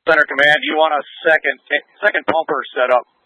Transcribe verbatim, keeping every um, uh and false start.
Center Command, you want a second second pumper set up.